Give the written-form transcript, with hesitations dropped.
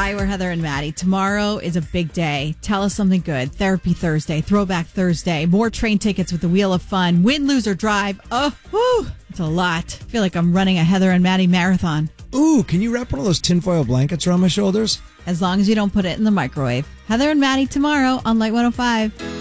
Hi, we're Heather and Maddie. Tomorrow is a big day. Tell us something good. Therapy Thursday, Throwback Thursday, more train tickets with the Wheel of Fun, win, lose, or drive. Oh, whew, it's a lot. I feel like I'm running a Heather and Maddie marathon. Ooh, can you wrap one of those tinfoil blankets around my shoulders? As long as you don't put it in the microwave. Heather and Maddie tomorrow on Light 105.